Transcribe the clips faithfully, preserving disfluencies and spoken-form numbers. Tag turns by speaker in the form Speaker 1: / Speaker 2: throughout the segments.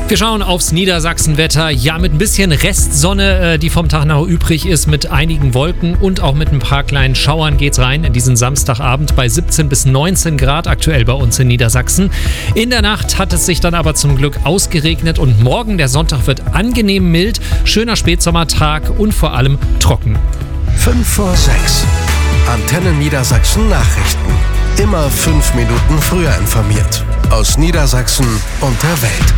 Speaker 1: Wir schauen aufs Niedersachsenwetter. Ja, mit ein bisschen Restsonne, die vom Tag noch übrig ist, mit einigen Wolken und auch mit ein paar kleinen Schauern geht's rein in diesen Samstagabend bei siebzehn bis neunzehn Grad aktuell bei uns in Niedersachsen. In der Nacht hat es sich dann aber zum Glück ausgeregnet und morgen, der Sonntag, wird angenehm mild, schöner Spätsommertag und vor allem trocken.
Speaker 2: fünf vor sechs. Antenne Niedersachsen Nachrichten. Immer fünf Minuten früher informiert. Aus Niedersachsen und der Welt.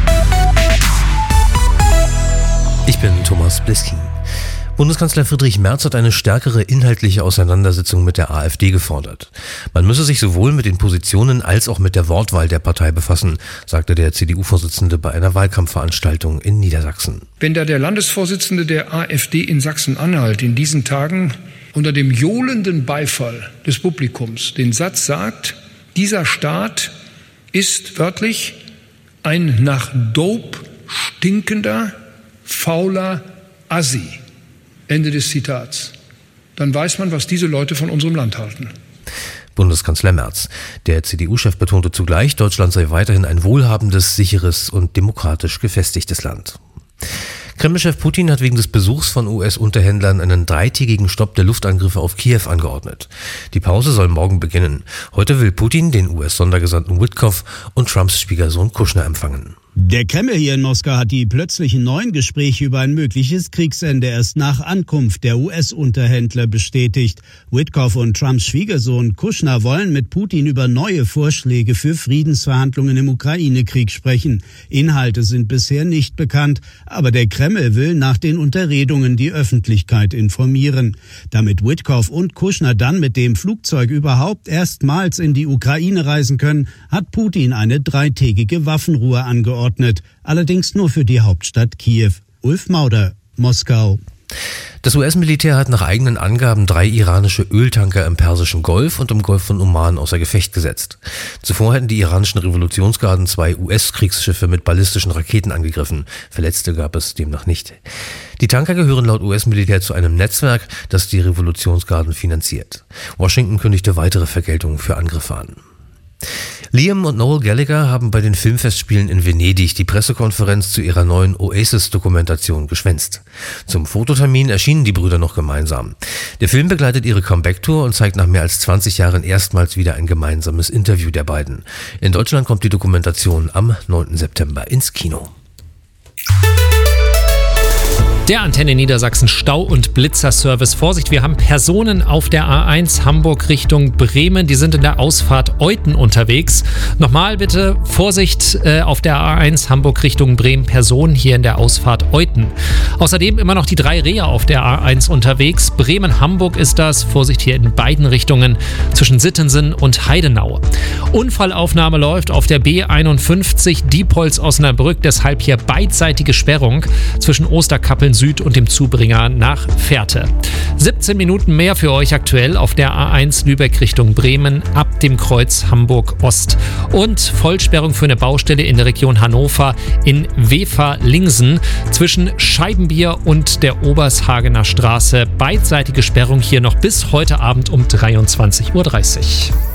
Speaker 3: Ich bin Thomas Bliskin. Bundeskanzler Friedrich Merz hat eine stärkere inhaltliche Auseinandersetzung mit der AfD gefordert. Man müsse sich sowohl mit den Positionen als auch mit der Wortwahl der Partei befassen, sagte der C D U-Vorsitzende bei einer Wahlkampfveranstaltung in Niedersachsen.
Speaker 4: Wenn da der Landesvorsitzende der AfD in Sachsen-Anhalt in diesen Tagen unter dem johlenden Beifall des Publikums den Satz sagt, dieser Staat ist wörtlich ein nach Dope stinkender, fauler Assi. Ende des Zitats. Dann weiß man, was diese Leute von unserem Land halten.
Speaker 3: Bundeskanzler Merz. Der C D U-Chef betonte zugleich, Deutschland sei weiterhin ein wohlhabendes, sicheres und demokratisch gefestigtes Land. Kreml-Chef Putin hat wegen des Besuchs von U S-Unterhändlern einen dreitägigen Stopp der Luftangriffe auf Kiew angeordnet. Die Pause soll morgen beginnen. Heute will Putin den U S-Sondergesandten Witkoff und Trumps Schwiegersohn Kushner empfangen.
Speaker 5: Der Kreml hier in Moskau hat die plötzlichen neuen Gespräche über ein mögliches Kriegsende erst nach Ankunft der U S-Unterhändler bestätigt. Witkoff und Trumps Schwiegersohn Kushner wollen mit Putin über neue Vorschläge für Friedensverhandlungen im Ukraine-Krieg sprechen. Inhalte sind bisher nicht bekannt, aber der Kreml will nach den Unterredungen die Öffentlichkeit informieren. Damit Witkoff und Kushner dann mit dem Flugzeug überhaupt erstmals in die Ukraine reisen können, hat Putin eine dreitägige Waffenruhe angeordnet. Allerdings nur für die Hauptstadt Kiew. Ulf Mauder, Moskau.
Speaker 3: Das U S-Militär hat nach eigenen Angaben drei iranische Öltanker im Persischen Golf und im Golf von Oman außer Gefecht gesetzt. Zuvor hätten die iranischen Revolutionsgarden zwei U S-Kriegsschiffe mit ballistischen Raketen angegriffen. Verletzte gab es demnach nicht. Die Tanker gehören laut U S-Militär zu einem Netzwerk, das die Revolutionsgarden finanziert. Washington kündigte weitere Vergeltungen für Angriffe an. Liam und Noel Gallagher haben bei den Filmfestspielen in Venedig die Pressekonferenz zu ihrer neuen Oasis-Dokumentation geschwänzt. Zum Fototermin erschienen die Brüder noch gemeinsam. Der Film begleitet ihre Comeback-Tour und zeigt nach mehr als zwanzig Jahren erstmals wieder ein gemeinsames Interview der beiden. In Deutschland kommt die Dokumentation am neunten September ins Kino.
Speaker 1: Der Antenne Niedersachsen Stau- und Blitzerservice. Vorsicht, wir haben Personen auf der A eins Hamburg Richtung Bremen. Die sind in der Ausfahrt Euthen unterwegs. Nochmal bitte Vorsicht äh, auf der A eins Hamburg Richtung Bremen. Personen hier in der Ausfahrt Euthen. Außerdem immer noch die drei Rehe auf der A eins unterwegs. Bremen-Hamburg ist das. Vorsicht hier in beiden Richtungen zwischen Sittensen und Heidenau. Unfallaufnahme läuft auf der B einundfünfzig Diepholz-Osnabrück. Deshalb hier beidseitige Sperrung zwischen Osterkappeln Süd und dem Zubringer nach Fährte. siebzehn Minuten mehr für euch aktuell auf der A eins Lübeck Richtung Bremen ab dem Kreuz Hamburg Ost. Und Vollsperrung für eine Baustelle in der Region Hannover in Wefer-Lingsen zwischen Scheibenbier und der Obershagener Straße. Beidseitige Sperrung hier noch bis heute Abend um dreiundzwanzig Uhr dreißig.